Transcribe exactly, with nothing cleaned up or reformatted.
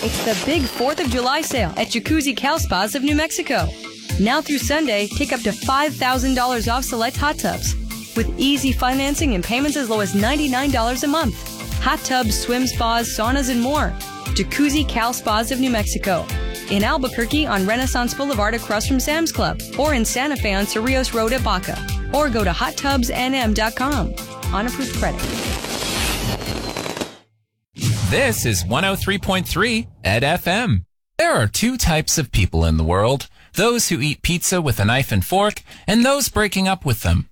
It's the big fourth of July sale at Jacuzzi Cal Spas of New Mexico. Now through Sunday, take up to five thousand dollars off select hot tubs with easy financing and payments as low as ninety-nine dollars a month. Hot tubs, swim spas, saunas, and more. Jacuzzi Cal Spas of New Mexico. In Albuquerque on Renaissance Boulevard across from Sam's Club, or in Santa Fe on Cerrillos Road at Baca. Or go to hot tubs n m dot com. On approved credit. This is one oh three point three Ed F M. There are two types of people in the world. Those who eat pizza with a knife and fork, and those breaking up with them.